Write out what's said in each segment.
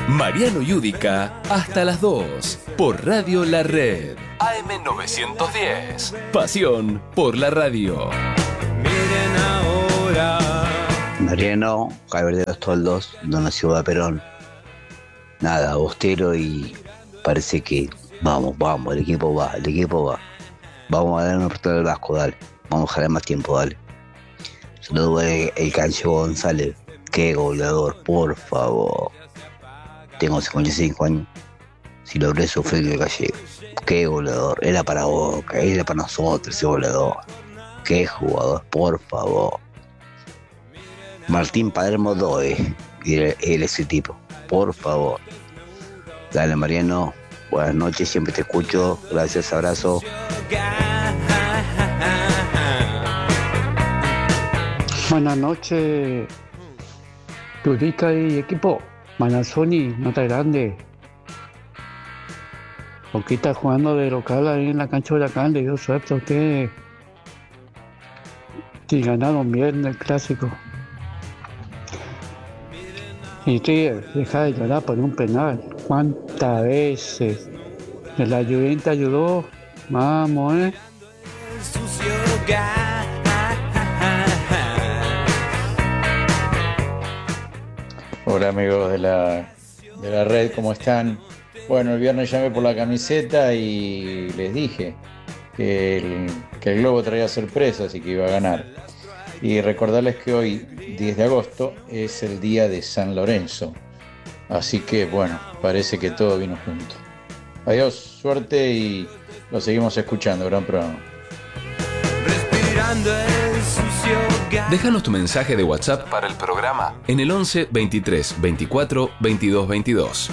Mariano Yudica hasta las 2 por Radio La Red. AM910. Pasión por la radio. Miren ahora. Mariano, Javier de los Toldos, Dona Ciudad Perón. Nada, austero y parece que vamos, el equipo va. Vamos a darnos por el Vasco, dale. Vamos a jalar más tiempo, dale. Saludos el Cancho González. Qué goleador, por favor. Tengo 55 años. Si logré sufrir el Gallego. Qué goleador. Era para Boca, era para nosotros ese goleador. Qué jugador, por favor. Martín Palermo Doe. Él ese tipo. Por favor. Dale, Mariano. Buenas noches, siempre te escucho. Gracias, abrazo. Buenas noches, Yudica y equipo. Manazoni, nota grande. Porque está jugando de local ahí en la cancha de Huracán. Le dio suerte a usted. Y ganaron bien el clásico. Y usted deja de llorar por un penal. ¿Cuántas veces? La Juventus ayudó. Vamos, Hola amigos de la red, ¿cómo están? Bueno, el viernes llamé por la camiseta y les dije que el Globo traía sorpresas y que iba a ganar. Y recordarles que hoy, 10 de agosto, es el día de San Lorenzo. Así que bueno, parece que todo vino junto. Adiós, suerte y lo seguimos escuchando, gran programa. Déjanos tu mensaje de WhatsApp para el programa en el 11 23 24 22 22.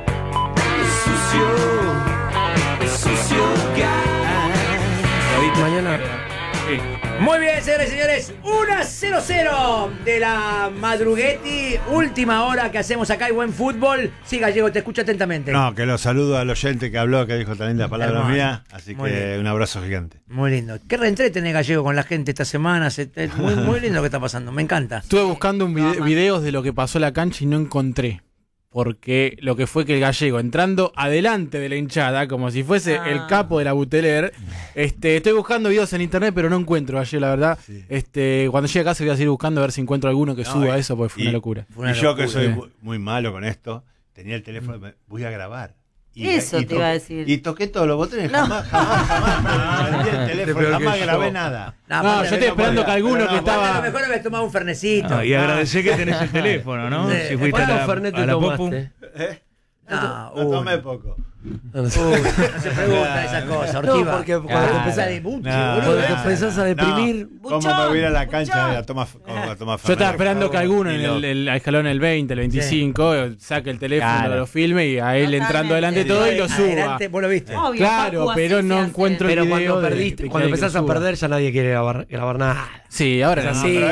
Mañana. Muy bien, señores y señores. 1-0-0 de la Madruguetti. Última hora que hacemos acá y buen fútbol. Sí, Gallego, te escucho atentamente. No, que lo saludo al oyente que habló, que dijo tan lindas palabras mías. Así muy que bien. Un abrazo gigante. Muy lindo. Qué reentré tenés, Gallego, con la gente esta semana. Muy lindo lo que está pasando. Me encanta. Estuve buscando videos de lo que pasó en la cancha y no encontré. Porque lo que fue que el Gallego, entrando adelante de la hinchada, como si fuese el capo de la Buteler, estoy buscando videos en internet, pero no encuentro, Gallego, la verdad. Sí. Cuando llegue a casa voy a seguir buscando a ver si encuentro alguno que suba eso, porque fue una locura. Y yo que soy muy malo con esto, tenía el teléfono, voy a grabar. Eso te iba a decir. Y toqué todos los botones, jamás el teléfono, jamás grabé nada. No, yo estoy esperando que alguno que estaba... A lo mejor habías tomado un fernecito. Y agradecer que tenés el teléfono, ¿no? Sí. Si fuiste a la Popu. No tomé poco. No se pregunta esas cosas, Ortiva. No, porque cuando te empezás a deprimir. ¿Cómo me voy a ir a la cancha a tomar Yo estaba esperando que alguno en el escalón el 20, el 25, saque el teléfono, lo filme y a él entrando adelante todo y lo suba. Adelante, vos lo viste. Obvio, claro, pero no encuentro el video. Pero cuando perdiste, cuando empezás a perder ya nadie quiere grabar nada. Sí, ahora es así.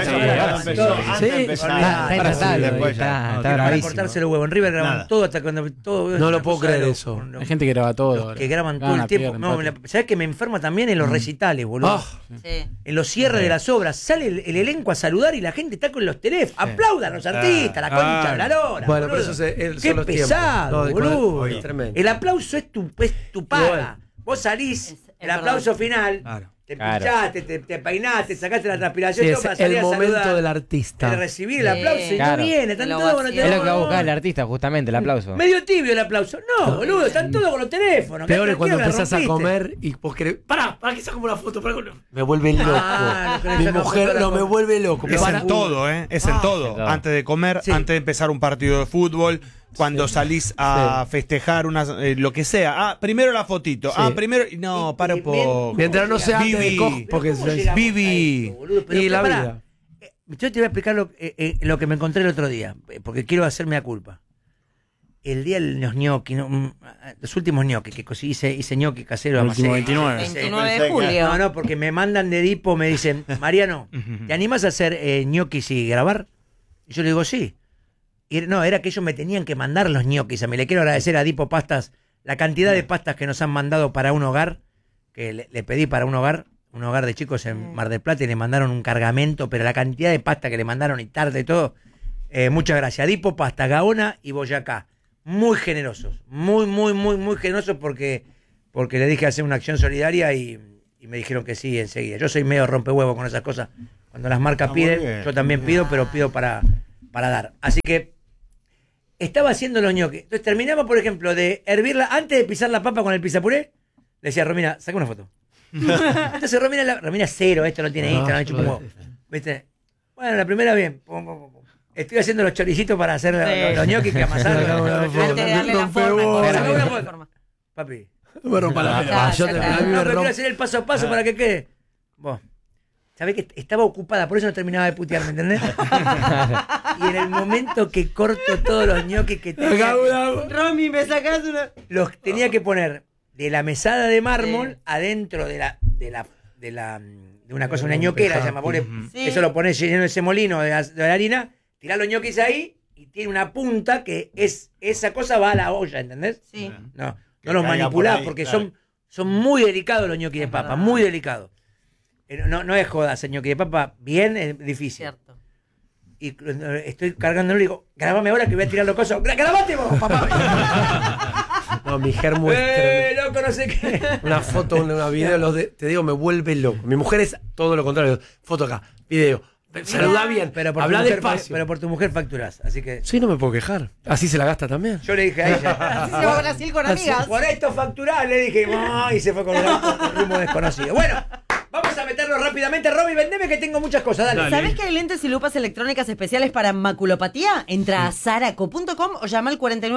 Está para cortarse los huevos. En River graban todo hasta cuando todo. No lo puedo creer eso. Hay gente que graba todo. Que graban todo el tiempo. ¿Sabes que me enferma también en los recitales, boludo? En los cierres de las obras. Sale el elenco a saludar y la gente está con los teléfonos. Aplaudan a los artistas, la concha de la lora. Bueno, pero eso qué pesado, boludo. El aplauso es tu paga. Vos salís, el aplauso final. Te pinchaste, te peinaste, sacaste la transpiración. Sí, es el momento del artista. De recibir el aplauso y no viene. Están todos con los teléfonos. Es lo que va a buscar el artista, justamente, el aplauso. Medio tibio el aplauso. No, boludo, están todos con los teléfonos. Peor es cuando empezás a comer y vos querés... Pará que saco una foto. Me vuelve loco. Mi mujer me vuelve loco. Es en todo, Es en todo. Antes de comer, antes de empezar un partido de fútbol... Cuando salís a festejar lo que sea. Primero la fotito. Primero... No, para un poco. Mientras no sea porque Vivi. Y la vida. Yo te voy a explicar lo que me encontré el otro día, porque quiero hacerme la culpa. El día de los ñoquis, los últimos ñoquis que hice ñoqui casero. El último 29. 29 de julio. No, porque me mandan de Edipo, me dicen, Mariano, ¿te animas a hacer ñoquis y grabar? Y yo le digo, sí. No, era que ellos me tenían que mandar los ñoquis. A mí le quiero agradecer a Dipo Pastas la cantidad de pastas que nos han mandado para un hogar, que le pedí para un hogar de chicos en Mar del Plata y le mandaron un cargamento, pero la cantidad de pasta que le mandaron y tarde y todo, muchas gracias. Dipo Pasta, Gaona y Boyacá. muy generosos. Muy generosos porque le dije hacer una acción solidaria y me dijeron que sí enseguida. Yo soy medio rompehuevo con esas cosas. Cuando las marcas piden, yo también pido, pero pido para dar. Así que estaba haciendo los ñoquis. Entonces terminamos, por ejemplo, de hervirla antes de pisar la papa con el pisapuré. Le decía a Romina, saca una foto. Entonces Romina cero, esto no tiene Instagram, no huevo. ¿Viste? Bueno, la primera bien. Estoy haciendo los choricitos para hacer los ñoquis que amasaron. Antes de darle la forma. Papi. No me rompa la pera. No, pero quiero hacer el paso a paso para que quede. Vos. ¿Sabés que estaba ocupada? Por eso no terminaba de putear, ¿me entendés? Y en el momento que corto todos los ñoquis que tenía... Romy, me sacás una... Los tenía que poner de la mesada de mármol adentro de una cosa, una ñoquera, se llama. Eso lo pones lleno de ese molino de la harina, tirás los ñoquis ahí y tiene una punta que esa cosa va a la olla, ¿entendés? Sí. No los manipulás porque claro. son muy delicados los ñoquis de papa, muy delicados. No es joda, hacer ñoquis de papa, bien es difícil. Cierto. Y estoy cargándolo y digo, grabame ahora que voy a tirar los cosos. ¡Grabate vos, papá! No, mi mujer muestra. Loco, no sé qué. Una foto, una video, te digo, me vuelve loco. Mi mujer es todo lo contrario. Foto acá, video. Saluda bien, pero habla despacio. Pero por tu mujer facturás, así que... Sí, no me puedo quejar. Así se la gasta también. Yo le dije a ella... Así se va a Brasil con amigas. Por esto facturás, le dije, y se fue con el rumbo desconocido. Bueno, vamos a meterlo rápidamente. Romy, vendeme que tengo muchas cosas, dale. ¿Sabés que hay lentes y lupas electrónicas especiales para maculopatía? Entra a zaraco.com o llama al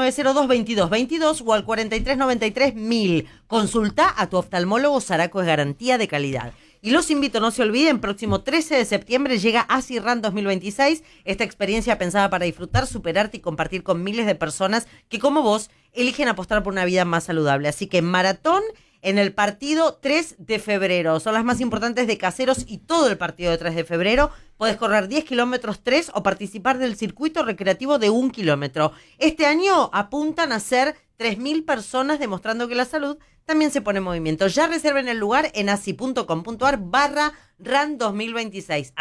4902-2222 o al 4393-1000. Consulta a tu oftalmólogo. Zaraco es garantía de calidad. Y los invito, no se olviden, próximo 13 de septiembre llega ASI-RAN 2026, esta experiencia pensada para disfrutar, superarte y compartir con miles de personas que, como vos, eligen apostar por una vida más saludable. Así que maratón en el partido 3 de febrero. Son las más importantes de Caseros y todo el partido de 3 de febrero. Podés correr 10 kilómetros 3 o participar del circuito recreativo de 1 kilómetro. Este año apuntan a ser 3.000 personas, demostrando que la salud también se pone en movimiento. Ya reserven el lugar en asi.com.ar/RAN 2026.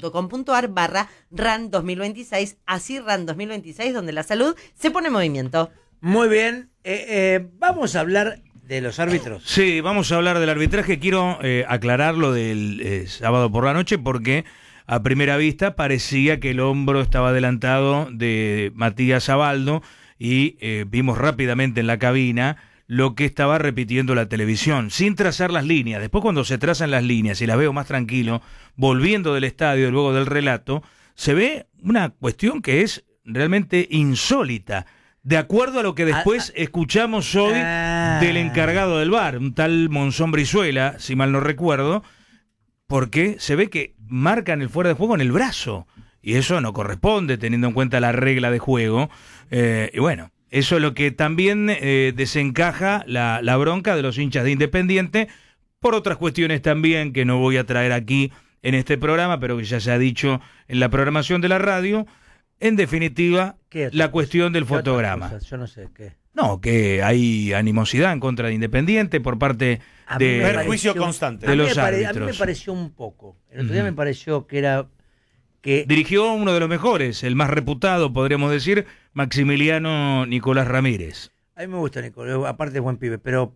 asi.com.ar/RAN 2026. Así RAN 2026, donde la salud se pone en movimiento. Muy bien. Vamos a hablar de los árbitros. Sí, vamos a hablar del arbitraje. Quiero aclarar lo del sábado por la noche porque a primera vista parecía que el hombro estaba adelantado de Matías Abaldo y vimos rápidamente en la cabina lo que estaba repitiendo la televisión, sin trazar las líneas. Después, cuando se trazan las líneas y las veo más tranquilo, volviendo del estadio luego del relato, se ve una cuestión que es realmente insólita. De acuerdo a lo que después escuchamos hoy del encargado del VAR, un tal Monzón Brizuela, si mal no recuerdo, porque se ve que marcan el fuera de juego en el brazo. Y eso no corresponde, teniendo en cuenta la regla de juego. Y bueno, eso es lo que también desencaja la bronca de los hinchas de Independiente, por otras cuestiones también que no voy a traer aquí en este programa, pero que ya se ha dicho en la programación de la radio. En definitiva, la cuestión del fotograma. Yo no sé qué. No, que hay animosidad en contra de Independiente por parte de perjuicio constante de los árbitros. A mí me pareció un poco. El otro día me pareció que era... que dirigió uno de los mejores, el más reputado, podríamos decir, Maximiliano Nicolás Ramírez. A mí me gusta Nicolás, aparte es buen pibe, pero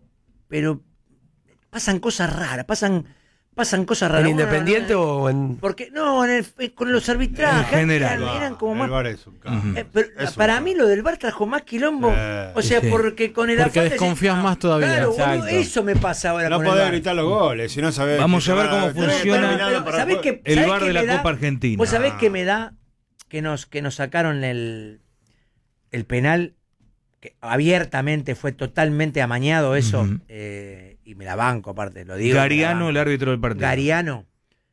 pasan cosas raras, pasan cosas raras. ¿En Independiente o en...? Porque con los arbitrajes en general eran como más... El VAR es un caso. Pero para mí lo del VAR trajo más quilombo. O sea, porque con el porque desconfías más todavía. Claro, boludo, eso me pasa ahora. No con podés el VAR. gritar los goles, si no sabés. Vamos a ver cómo funciona el VAR de la Copa Argentina. ¿Vos sabés qué me da que nos sacaron el penal? Que abiertamente fue totalmente amañado eso. Y me la banco, aparte, lo digo. Gariano, el árbitro del partido. Gariano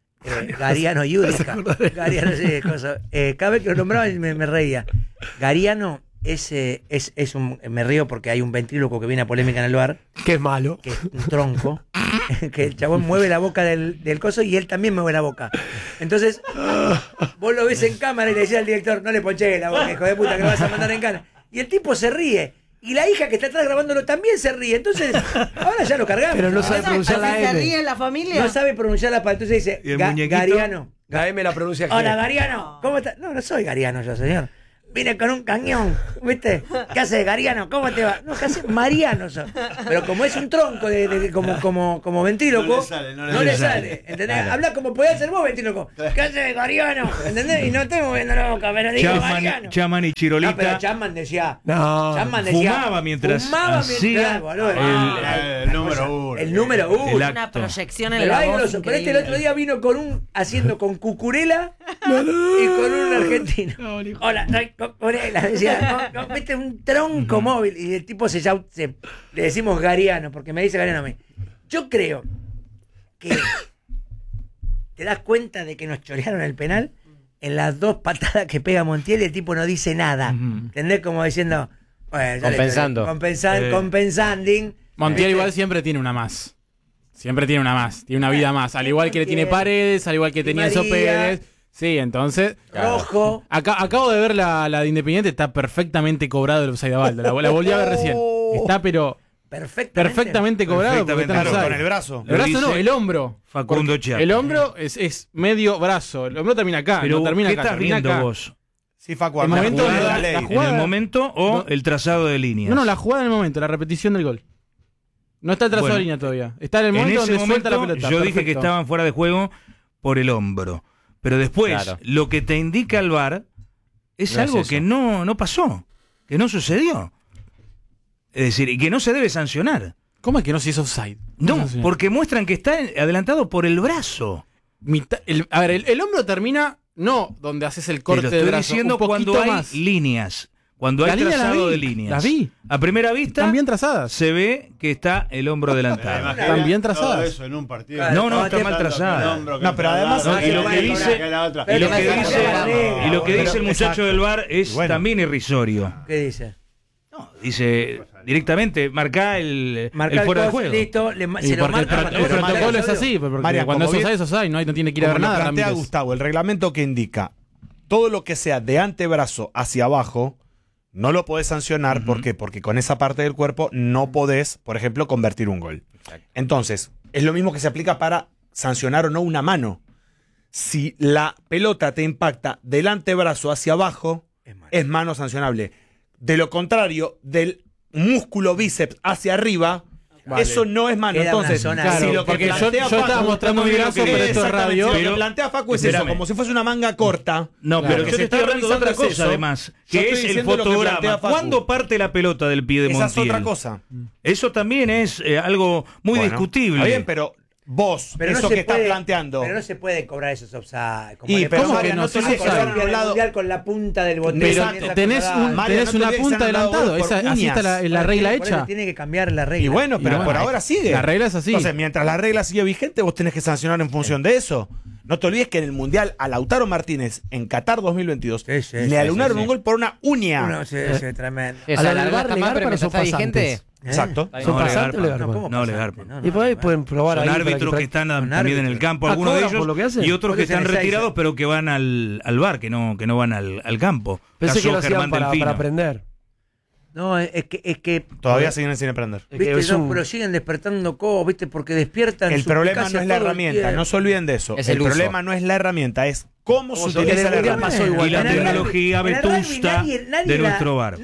Yudica. Gariano, sí, cosa. Cada vez que lo nombraba me reía. Gariano es un... Me río porque hay un ventríloco que viene a polémica en el VAR. Que es malo. Que es un tronco. Que el chabón mueve la boca del coso y él también mueve la boca. Entonces, vos lo ves en cámara y le decís al director, no le ponché la boca, hijo de puta, que lo vas a mandar en cana. Y el tipo se ríe. Y la hija que está atrás grabándolo también se ríe. Entonces, ahora ya lo cargamos. Pero no sabe pronunciar la M. ¿Se ríe en la familia? No sabe pronunciar la palabra. Entonces dice, Gariano. La M la pronuncia. Hola, Gariano. ¿Cómo está? No soy Gariano yo, señor. vine con un cañón, ¿viste? ¿Qué haces, Gariano? ¿Cómo te va? No, ¿qué haces? Mariano. Pero como es un tronco, como ventríloco, no le sale. ¿Entendés? Habla como podés ser vos, ventríloco. ¿Qué haces, Gariano? ¿Entendés? Y no estoy moviendo la boca, pero digo Gariano. Chapman y Chirolita. No, pero Chapman decía. Fumaba mientras hacía el número uno. El número uno. Una proyección en la voz. Pero el otro día vino haciendo con Cucurella y con un argentino. Hola, soy Cucurella. Decía, viste, un tronco móvil. Y el tipo le decimos Gariano, porque me dice Gariano a mí. Yo creo que te das cuenta de que nos chorearon el penal en las 2 patadas que pega Montiel y el tipo no dice nada. ¿Entendés? Como diciendo. Bueno, compensando. Compensando. Montiel igual siempre tiene una más. Siempre tiene una más. Tiene una vida más. Al igual que le tiene Paredes, al igual que tenía Enzo Pérez. Sí, entonces. Rojo. Acabo de ver la de Independiente. Está perfectamente cobrado el offside a Baldo. La volví a ver recién. Está, pero. Perfectamente cobrado. Claro, con el brazo. El brazo no, el hombro. Facundo Chiappe. El hombro es medio brazo. El hombro termina acá. Pero no termina ¿qué acá, estás termina viendo acá. vos? Sí, Facu, ¿En el momento o el trazado de líneas? No, la jugada en el momento, la repetición del gol. No está el trazado de línea todavía. Está en el momento donde suelta la pelota. Yo dije que estaban fuera de juego por el hombro. Pero después, lo que te indica el VAR es algo que no pasó, que no sucedió. Es decir, y que no se debe sancionar. ¿Cómo es que no se hizo offside? No, porque muestran que está adelantado por el brazo. A ver, el hombro termina, no donde haces el corte del brazo. Diciendo cuando hay líneas. Cuando hay trazado de líneas. Las vi. A primera vista. Están bien trazadas. Se ve que está el hombro adelantado. Están bien trazadas. Todo eso en un partido. No, está mal trazada. No, pero además. Y lo que dice el muchacho del VAR es también irrisorio. ¿Qué dice? No, dice directamente, marca el fuera de juego. Listo, se lo marca. El protocolo es así, porque cuando es offside, no tiene que ir a ver nada. Plantea Gustavo, el reglamento que indica todo lo que sea de antebrazo hacia abajo, no lo podés sancionar. ¿Por qué? Porque con esa parte del cuerpo no podés, por ejemplo, convertir un gol. Exacto. Entonces, es lo mismo que se aplica para sancionar o no una mano. Si la pelota te impacta del antebrazo hacia abajo, es mano sancionable. De lo contrario, del músculo bíceps hacia arriba, eso no es mano. Entonces, si lo que porque yo estaba mostrando mi brazo, pero esto es radio. Si lo que plantea Facu es eso, como si fuese una manga corta. No, pero yo te estoy hablando de otra cosa, además, que es el fotograma. ¿Cuándo parte la pelota del pie de Montiel? Esa es otra cosa. Eso también es algo muy discutible. Está bien, pero vos, pero eso que estás planteando. Pero no se puede cobrar esos offside. ¿Cómo que no se puede cobrar el mundial con la punta del botón? Pero tenés una punta adelantado. Así está la regla hecha. Tiene que cambiar la regla. Y bueno, pero por ahora sigue. La regla es así. Entonces, mientras la regla sigue vigente, vos tenés que sancionar en función de eso. No te olvides que en el mundial a Lautaro Martínez en Qatar 2022 le alunaron un gol por una uña. Tremendo. ¿A la VAR legal pero está vigente? Exacto. ¿Son pasantes o legal? No, legal. Y por ahí pueden probar son ahí. árbitros que están también en el campo, algunos de ellos, y otros que están retirados, pero que van al VAR, que no van al campo. Pensé que lo Germán hacían para aprender. No, es que todavía siguen sin aprender. ¿Viste? Pero siguen despertando cosas, ¿viste? Porque despiertan. El problema no es la herramienta, no se olviden de eso. El problema no es la herramienta, es cómo se utiliza la herramienta. Y la tecnología vetusta de nuestro VAR.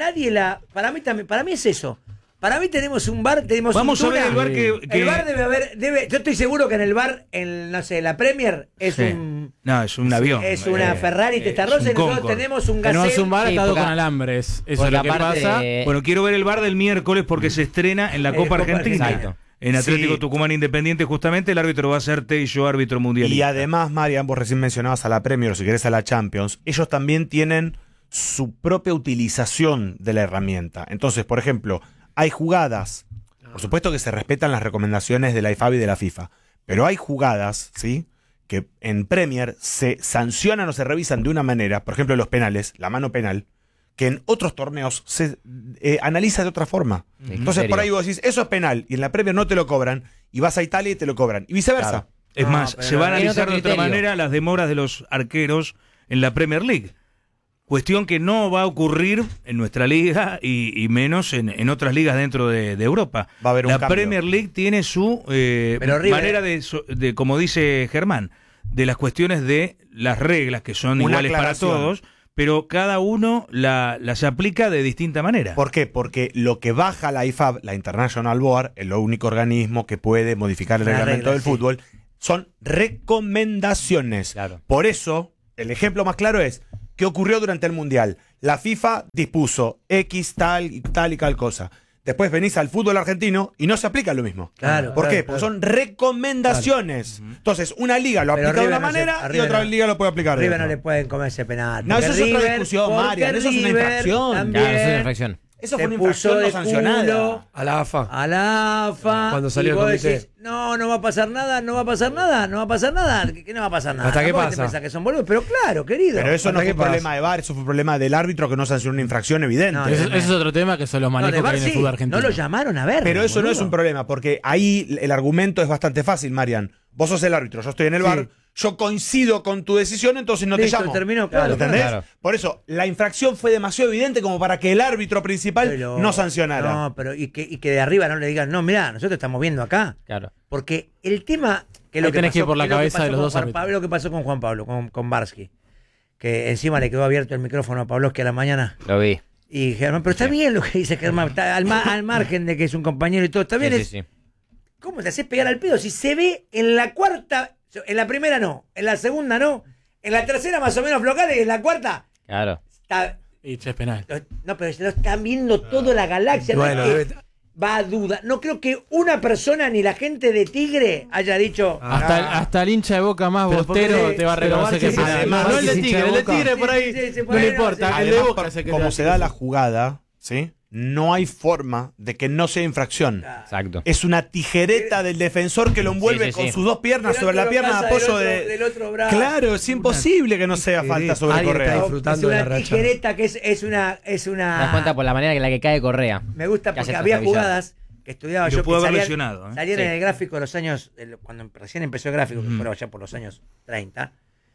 Para mí es eso. Para mí tenemos un VAR, Vamos a ver el VAR que el VAR yo estoy seguro que en el VAR, no sé, la Premier es un avión. Es una Ferrari testarrosa y nosotros tenemos un Gazelle. Tenemos un VAR atado con alambres. Eso es lo que pasa. Bueno, quiero ver el VAR del miércoles porque se estrena en la Copa Argentina. Exacto. En Atlético Tucumán Independiente, justamente, el árbitro va a ser Tello, árbitro mundial. Y además, Marian, vos recién mencionabas a la Premier, o si querés a la Champions, ellos también tienen su propia utilización de la herramienta. Entonces, por ejemplo, hay jugadas, por supuesto que se respetan las recomendaciones de la IFAB y de la FIFA, pero hay jugadas, ¿sí?, que en Premier se sancionan o se revisan de una manera, por ejemplo los penales, la mano penal, que en otros torneos se analiza de otra forma. Entonces por ahí vos decís, eso es penal, y en la Premier no te lo cobran, y vas a Italia y te lo cobran, y viceversa. Claro. Es más, se va a analizar de otra manera las demoras de los arqueros en la Premier League. Cuestión que no va a ocurrir en nuestra liga y menos en otras ligas dentro de Europa. Va a haber un la cambio. Premier League tiene su manera de, como dice Germán, de las cuestiones de las reglas que son iguales para todos, pero cada uno las aplica de distinta manera. ¿Por qué? Porque lo que baja la IFAB, la International Board, el único organismo que puede modificar el reglamento del fútbol, son recomendaciones. Claro. Por eso, el ejemplo más claro es, ¿qué ocurrió durante el Mundial? La FIFA dispuso X, tal y tal cosa. Después venís al fútbol argentino y no se aplica lo mismo. Claro, ¿Por qué? claro, Porque son recomendaciones. Entonces, una liga lo aplica de una manera y otra liga lo puede aplicar de River otra. no le pueden comer ese penal. No, eso es Porque otra discusión, porque Marian. Eso es una River infracción. también Claro, es una infracción. Eso fue se una infracción puso no de sancionada. culo A la AFA. a la AFA. Cuando salió y vos el comité. decís, no va a pasar nada, no va a pasar nada, no va a pasar nada. ¿Qué no va a pasar nada? ¿Hasta qué ¿Vos te pasa? pensás que son boludos? Pero claro, querido. Pero eso no ¿Hasta fue qué un pasa? problema de VAR, eso fue un problema del árbitro que no sancionó una infracción evidente. No, Ese es otro tema que son los manejos de que VAR hay en el sí, fútbol argentino. no lo llamaron a ver. Pero eso no es boludo. un problema, porque ahí el argumento es bastante fácil, Marian. Vos sos el árbitro, yo estoy en el VAR, yo coincido con tu decisión, entonces no Listo, te llamo. terminó, claro, ¿Entendés? claro. Por eso, la infracción fue demasiado evidente como para que el árbitro principal Pero- no sancionara. No, pero y que de arriba no le digan, no, mirá, nosotros estamos viendo acá. Claro. Porque el tema que Ahí lo que tenés que ir pasó, por la que lo que cabeza pasó de los con dos Juan árbitros. Pablo, lo que pasó con Juan Pablo, con Barsky, que encima le quedó abierto el micrófono a Pavlovsky a la mañana. Lo vi. Y Germán, pero está bien lo que dice Germán, está al margen de que es un compañero y todo, está bien. Sí. ¿Cómo te haces pegar al pedo? Si se ve en la cuarta, en la primera no, en la segunda no, en la tercera más o menos flocal y en la cuarta Claro. está. Y che, es penal. No, pero se lo están viendo toda la galaxia. no Bueno, es que va a duda. No creo que una persona ni la gente de Tigre haya dicho. Hasta el hincha de Boca más Pero bostero porque- te va a pero reconocer que es Barça- penal. además, No el de Barça es hincha Tigre, de el de Boca. Tigre por ahí Sí, no le importa. El de Además, Boca es el que te como va se a da decir. la jugada, ¿sí? No hay forma de que no sea infracción. Exacto. Es una tijereta del defensor que lo envuelve Sí. con sus dos piernas El sobre la otro pierna de pasa apoyo del otro brazo. Claro, es imposible que no sea falta sobre Alguien Correa. está disfrutando es de la una racha. tijereta que es una. Te das cuenta por la manera en la que cae Correa. Me gusta Que hace porque había trastabillado. jugadas que estudiaba Y lo yo pudo que haber salían, lesionado, ¿eh? salían Sí. en el gráfico de los años, cuando recién empezó el gráfico, que fueron allá por los años 30,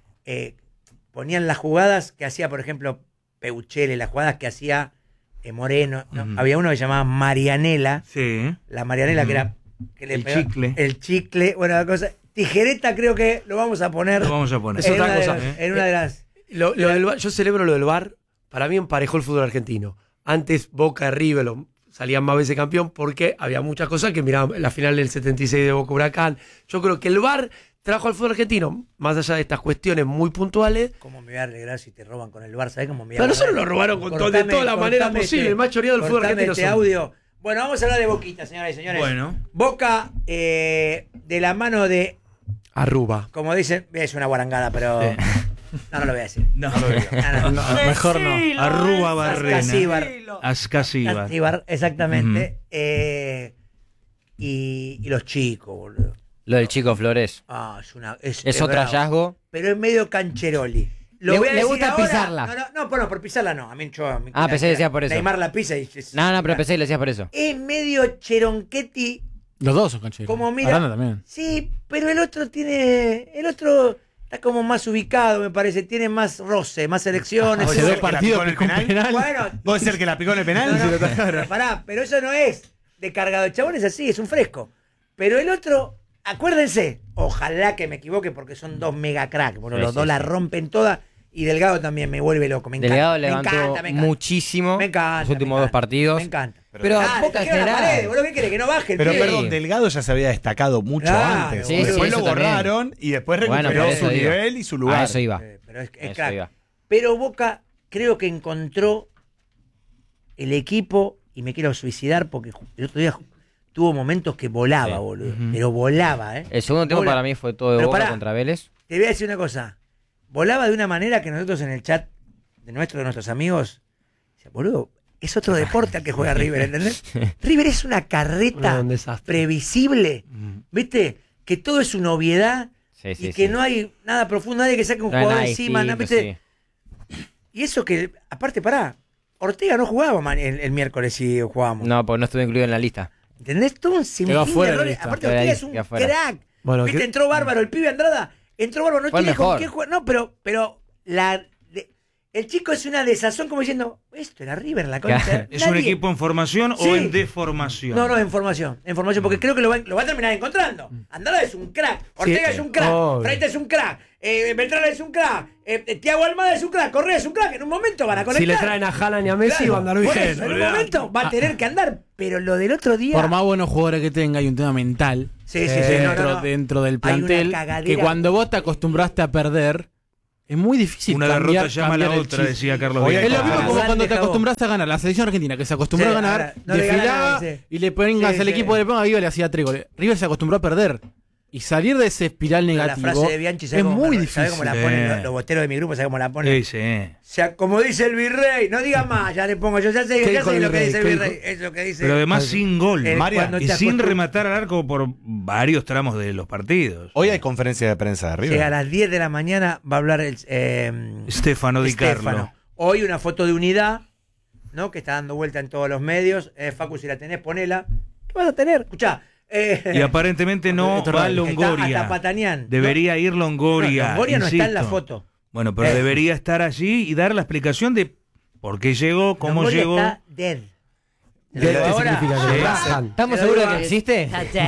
ponían las jugadas que hacía, por ejemplo, Peuchele, las jugadas que hacía Moreno. ¿no? Había uno que se llamaba Marianela, Sí. la Marianela que era que le El pegaba- chicle. el chicle, bueno, la cosa, tijereta creo que lo vamos a poner, Lo vamos a poner. Es en, otra una de cosa. las- en una de las. Lo del VAR, yo celebro lo del VAR. Para mí emparejó el fútbol argentino. Antes Boca, River salían más veces campeón porque había muchas cosas que miraban la final del 76 de Boca Huracán. Yo creo que el VAR trajo al fútbol argentino, más allá de estas cuestiones muy puntuales. ¿Cómo me voy a alegrar si te roban con el Bar? ¿Sabés cómo me voy a Pero alegrar? nosotros lo robaron de todas las maneras posibles. El más choreado del fútbol cortame argentino este son. audio. Bueno, vamos a hablar de Boquita, señoras y señores. Bueno. Boca, de la mano de, Arruba. como dicen, es una guarangada, pero no lo voy a decir. No, lo digo. No. Mejor no. Arruba Barrena. Ascasíbar. Ascasíbar. Ascasíbar, exactamente. Y los chicos, boludo. Lo del Chico Flores. Ah, Es otro bravo. hallazgo. Pero es medio cancheroli. Lo Le- voy a le decir gusta ahora. pisarla. No, por pisarla no. A mí, Pensé que decía por eso. Neymar la pisa y... No, pero pensé que le decías por eso. Es medio cheronqueti. Los dos son cancheros. Como mira. Aranda también. Sí, pero el otro está como más ubicado, me parece. Tiene más roce, más elecciones. ¿Puede Hace ser dos que la partidos picó en el picó un penal? penal. Bueno, ¿Puede ser que la picó en el penal? no, Si lo tajaron. pero pará, pero eso no es de cargado. El chabón es así, es un fresco. Pero el otro, acuérdense, ojalá que me equivoque porque son dos mega crack. Bueno, Sí, los sí, dos la sí. rompen toda. Y Delgado también me vuelve loco. Me Delgado encanta. levantó me encanta. muchísimo Me encanta, los últimos me dos encanta, partidos. Me encanta. Pero Ah, Boca en le trajeron la pared, general. boludo, ¿qué quiere? Que no baje el Pero pibe. perdón, Delgado ya se había destacado mucho Claro, antes. sí, Después sí, lo eso también. borraron y después Bueno, recuperó por eso su digo. nivel y su lugar. A eso iba. Pero es Eso crack. iba. Pero Boca creo que encontró el equipo y me quiero suicidar porque el otro día tuvo momentos que volaba, Sí. boludo. Pero volaba, ¿eh? El segundo tiempo Volaba. para mí fue todo de Pero Boca pará. contra Vélez. Te voy a decir una cosa. Volaba de una manera que nosotros en el chat de nuestros amigos, decía, boludo, es otro deporte al que juega River, ¿entendés? River es una carreta No, un desastre. previsible, ¿viste? Que todo es una obviedad Sí, y sí, que sí. no hay nada profundo, nadie que saque un No hay jugador nada encima, ¿no? distinto, ¿viste? sí. Y eso que, aparte, pará, Ortega no jugaba el miércoles si jugábamos. No, pues no estuve incluido en la lista. ¿Entendés? Todo un sinfín Quedó de fuera de la errores. lista. Aparte, Quedó Ortega ahí, es un quedó afuera. crack. Bueno, ¿Viste? Entró bárbaro. El pibe Andrada entró bárbaro. No Fue el tiene con mejor. qué jugar. No, pero El chico es una desazón como diciendo, esto era River, la concha. ¿Es un equipo en formación Sí. o en deformación? No, en formación, porque creo que lo va a terminar encontrando. Andrada es un crack, Ortega es un crack, Freitas es un crack, Beltrán es un crack, Thiago Almada es un crack, Correa es un crack, en un momento van a conectar. Si le traen a Haaland y a Messi, va a andar bien. Por eso, en un momento va a tener que andar, pero lo del otro día... Por más buenos jugadores que tenga, hay un tema mental dentro del plantel, que cuando vos te acostumbraste a perder, es muy difícil. Una derrota llama a la otra, decía Carlos Díaz. Es lo mismo como cuando te acostumbraste a ganar. La selección argentina, que se acostumbró a ganar, desfilaba y le pongas al equipo, le ponga vivo, le hacía 3 goles. River se acostumbró a perder. Y salir de ese espiral negativo la frase de Bianchi, es muy difícil. ¿Sabes cómo la ponen los boteros de mi grupo? ¿Sabes cómo la ponen? Sí. O sea, como dice el virrey, no diga más, ya le pongo, yo ya sé lo que dice el virrey. Es lo que dice. Pero además sin gol, y sin acostumbras- rematar al arco por varios tramos de los partidos. Hoy hay conferencia de prensa de River. Sí, a las 10 de la mañana va a hablar Stefano Di Carlo. Hoy una foto de unidad, ¿no? Que está dando vuelta en todos los medios. Facu, si la tenés, ponela. ¿Qué vas a tener? Escuchá. Y aparentemente no va Longoria. Hasta Patanián. Debería ir Longoria. Longoria no está en la insisto. foto. Bueno, pero debería estar allí y dar la explicación de por qué llegó, cómo Longoria llegó. está dead. ¿Estamos seguros de que existe?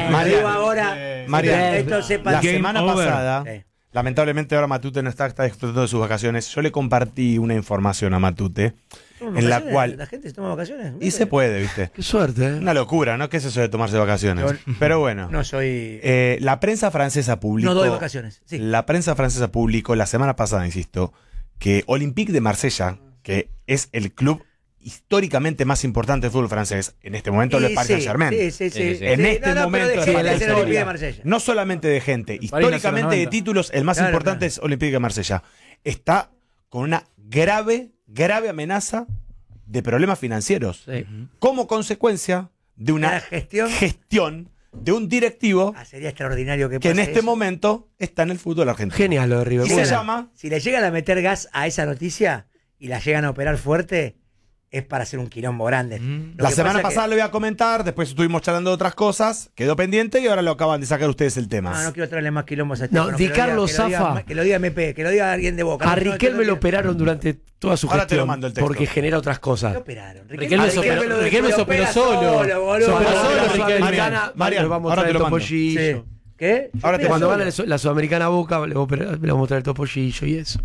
María, Esto sepa- la Game semana over. pasada, lamentablemente ahora Matute no está disfrutando de sus vacaciones. Yo le compartí una información a Matute en la cual... ¿La gente se toma vacaciones? Y se puede, ¿viste? Qué suerte, ¿eh? Una locura, ¿no? ¿Qué es eso de tomarse vacaciones? Pero bueno. No soy... la prensa francesa publicó... No doy vacaciones, sí. La prensa francesa publicó la semana pasada, insisto, que Olympique de Marsella, que es el club históricamente más importante del fútbol francés, en este momento lo es Paris Saint-Germain. Sí. En este momento de la ser Olympique de historia, Marsella. no solamente de gente, históricamente de títulos, el más importante es Olympique de Marsella. Está con una grave amenaza de problemas financieros. Como consecuencia de una gestión de un directivo sería extraordinario que en pase este eso. momento está en el fútbol argentino. Genial lo de River. Y Se se llama... Si le llegan a meter gas a esa noticia y la llegan a operar fuerte, es para hacer un quilombo grande. La semana pasada le voy a comentar, después estuvimos charlando de otras cosas, quedó pendiente y ahora lo acaban de sacar ustedes el tema. No quiero traerle más quilombos a este. No, Di Carlo zafa. Que lo diga MP, que lo diga alguien de Boca. A Riquelme lo operaron durante toda su Ahora te lo gestión. mando el texto. Porque genera otras cosas. Lo operaron. Riquelme se operó solo. Se operó la Sudamericana, Mariano, le vamos a ahora traer te el lo mando. topollillo. ¿Qué? Ahora te Cuando mando. gana la Sudamericana Boca, le vamos a traer el topollillo y eso.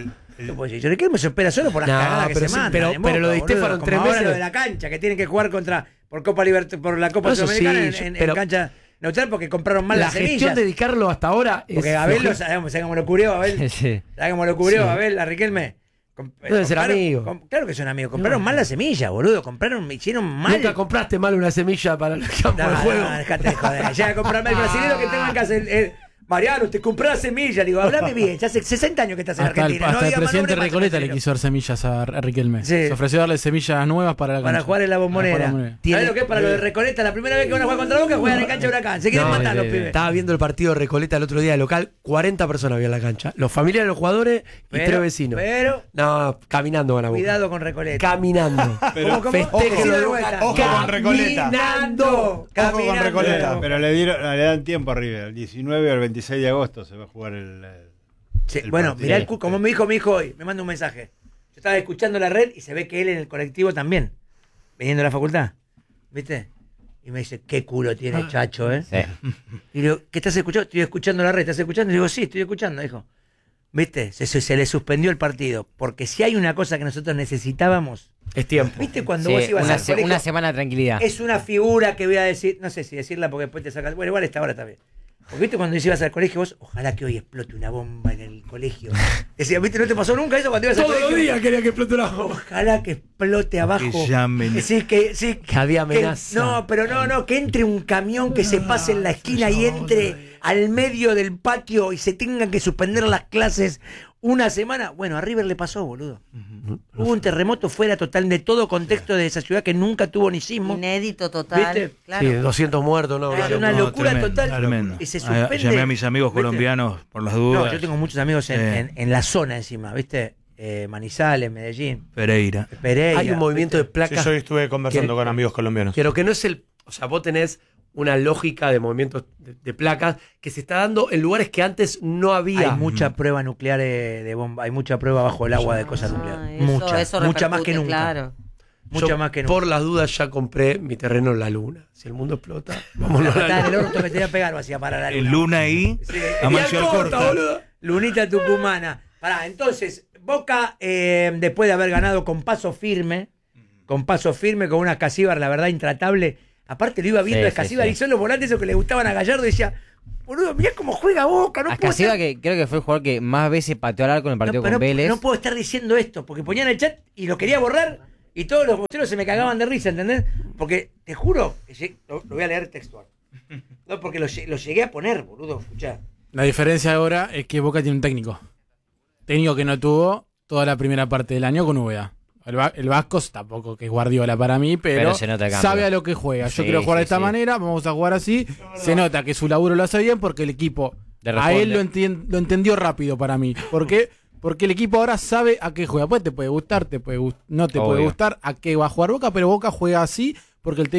Riquelme se opera solo por las No, cagadas que pero se sí, mandan. en pero lo de Boca, Stefano en boludo, 3 como ahora meses. lo de la cancha, que tienen que jugar por Copa Libertad, por la Copa Eso Sudamericana sí, en pero- cancha neutral porque compraron mal La las gestión semillas. de Di Carlo hasta ahora es Porque Abel lo flojera. sabemos, ¿sabes cómo lo cubrió Abel? Sí. ¿Sabes cómo lo cubrió Sí. Abel a Riquelme? Deben ser amigos. Claro que son amigos. Compraron mal la semilla, boludo. Hicieron mal. Nunca compraste mal una semilla para el campo de juego. No, dejate de joder. Ya a comprarme el brasileño que tengo en casa. Mariano, te compré la semilla. Digo, hablame bien. Ya hace 60 años que estás en Hasta Argentina. el digas más presidente nombre, más Recoleta le brasileño. quiso dar semillas a Riquelme. Sí. Se ofreció darle semillas nuevas para la cancha. Para jugar en la Bombonera. Para jugar en la Bombonera. ¿Sabes lo que es para lo de Recoleta? La primera vez que van a jugar contra Boca juegan en cancha Huracán. Se quieren No, matar los pibes. Estaba viendo el partido de Recoleta el otro día de local, 40 personas había en la cancha. Los familiares de los jugadores y 3 vecinos. Pero, No, caminando van a Boca. cuidado con Recoleta. Caminando. ¿Cómo? Festejenlo de vuelta. Ojo con Recoleta. Caminando. Ojo con Recoleta. Pero le dan tiempo a River. El 19 o el 26 de agosto se va a jugar Sí, el bueno, partido. mirá, como me dijo mi hijo hoy, me manda un mensaje. Yo estaba escuchando la red y se ve que él en el colectivo también, viniendo a la facultad, ¿viste? Y me dice, qué culo tiene Chacho, ¿eh? Sí. Y le digo, ¿qué estás escuchando? Estoy escuchando la red, ¿estás escuchando? Y digo, sí, estoy escuchando, dijo. ¿Viste? Se le suspendió el partido, porque si hay una cosa que nosotros necesitábamos, Es tiempo. ¿viste? Cuando Sí, vos ibas al colegio, una semana de tranquilidad. es una figura que voy a decir, no sé si decirla porque después te sacas, bueno, igual esta hora también. Porque viste cuando ibas al colegio vos, ojalá que hoy explote una bomba en el colegio. Decía, viste, ¿no te pasó nunca eso cuando ibas al Todos colegio? los días quería que explote una bomba. Ojalá que explote abajo. Que llamen. Sí, Que había amenaza. no, pero no, que entre un camión que se pase en la esquina y entre al medio del patio y se tengan que suspender las clases una semana. Bueno, a River le pasó, boludo. Hubo un terremoto fuera total de todo contexto de esa ciudad que nunca tuvo ni sismo. Inédito total. ¿Viste? Claro. Sí, 200 muertos, ¿no? Es una locura tremendo, total. tremendo. Y se suspende. Llamé a mis amigos ¿Viste? colombianos por las dudas. No, yo tengo muchos amigos en la zona encima, ¿viste? Manizales, Medellín, Pereira. Pereira. Hay un movimiento de Sí, placas. yo estuve conversando con amigos colombianos. Pero que no es el. O sea, vos tenés una lógica de movimientos de placas que se está dando en lugares que antes no había. Hay mucha prueba nuclear de bomba, hay mucha prueba bajo el agua de cosas nucleares. Mucha más que nunca. Claro. Mucha más que nunca. Por las dudas ya compré mi terreno en la luna. Si el mundo explota, vámonos a la Está en luna. el orto que te voy a pegar, vas a parar la luna. El Luna ahí, Amancio Alcorta. Lunita tucumana. Pará, entonces, Boca, después de haber ganado con paso firme, con una Escasíbar, la verdad, intratable. Aparte lo iba viendo a Escasíbar y son los volantes esos que le gustaban a Gallardo y decía, boludo, mirá cómo juega Boca. No Escasíbar, que creo que fue el jugador que más veces pateó al arco en el partido con Vélez. No puedo estar diciendo esto, porque ponían el chat y lo quería borrar y todos los voceros se me cagaban de risa, ¿entendés? Porque, te juro, lo voy a leer textual. No, porque lo llegué a poner, boludo, escuchá. La diferencia ahora es que Boca tiene un técnico. Técnico que no tuvo toda la primera parte del año con UVA. El Vasco tampoco que es Guardiola para mí, pero se nota el cambio. sabe a lo que juega. Yo quiero jugar de esta manera, vamos a jugar así. Se nota que su laburo lo hace bien porque el equipo a él lo entendió rápido para mí. ¿Por qué? Porque el equipo ahora sabe a qué juega. Pues te puede gustar, no te puede gustar a qué va a jugar Boca, pero Boca juega así porque el